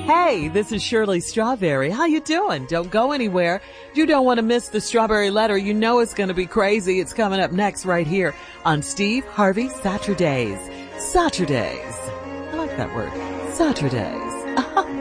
Hey, this is Shirley Strawberry. How you doing? Don't go anywhere. You don't want to miss the Strawberry Letter. You know it's going to be crazy. It's coming up next right here on Steve Harvey Saturdays. Saturdays. I like that word. Saturdays.